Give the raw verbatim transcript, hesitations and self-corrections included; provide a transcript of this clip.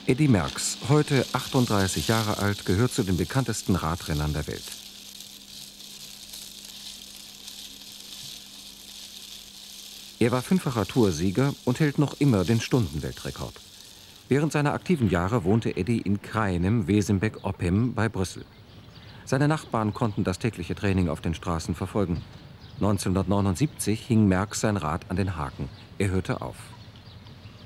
Eddy Merckx, heute achtunddreißig Jahre alt, gehört zu den bekanntesten Radrennern der Welt. Er war fünffacher Toursieger und hält noch immer den Stundenweltrekord. Während seiner aktiven Jahre wohnte Eddy in Krainem, Wesenbeck-Oppem bei Brüssel. Seine Nachbarn konnten das tägliche Training auf den Straßen verfolgen. neunzehnhundertneunundsiebzig hing Merckx sein Rad an den Haken. Er hörte auf.